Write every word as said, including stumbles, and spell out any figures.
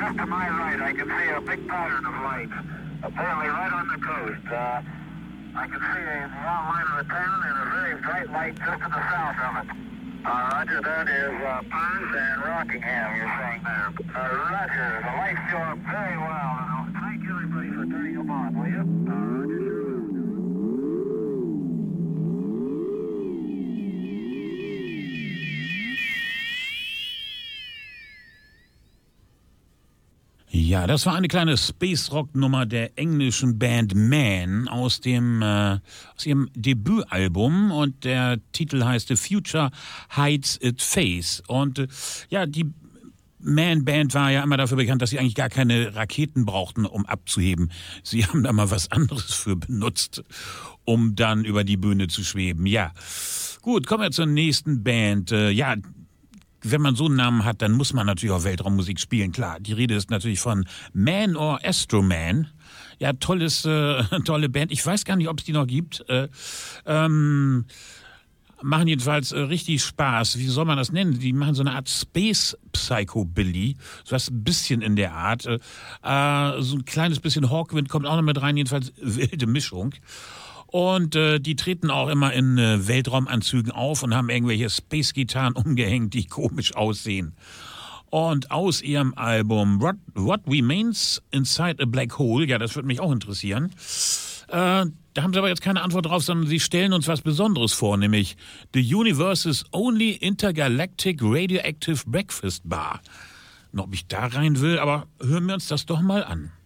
just to my right, I can see a big pattern of light, apparently right on the coast. Uh, I can see a long line of the town and a very bright light just to the south of it. Uh, Roger, that is uh, Perth and Rockingham, you're saying there. Uh, Roger, the lights show up very well. Uh, thank you, everybody, for turning them on, will you? Uh, Roger, sure will. Ja, das war eine kleine Space-Rock-Nummer der englischen Band Man aus dem äh, aus ihrem Debütalbum und der Titel heißt The Future Hides Its Face. Und äh, ja, die Man-Band war ja immer dafür bekannt, dass sie eigentlich gar keine Raketen brauchten, um abzuheben. Sie haben da mal was anderes für benutzt, um dann über die Bühne zu schweben. Ja, gut, kommen wir zur nächsten Band. Äh, ja, wenn man so einen Namen hat, dann muss man natürlich auch Weltraummusik spielen, klar. Die Rede ist natürlich von Man or Astro Man. Ja, tolles, äh, tolle Band. Ich weiß gar nicht, ob es die noch gibt. Äh, ähm, machen jedenfalls äh, richtig Spaß. Wie soll man das nennen? Die machen so eine Art Space Psychobilly. So was ein bisschen in der Art. Äh, so ein kleines bisschen Hawkwind kommt auch noch mit rein. Jedenfalls wilde Mischung. Und äh, die treten auch immer in äh, Weltraumanzügen auf und haben irgendwelche Space-Gitarren umgehängt, die komisch aussehen. Und aus ihrem Album What, What Remains Inside a Black Hole, ja, das würde mich auch interessieren, äh, da haben sie aber jetzt keine Antwort drauf, sondern sie stellen uns was Besonderes vor, nämlich The Universe's Only Intergalactic Radioactive Breakfast Bar. Und ob ich da rein will, aber hören wir uns das doch mal an.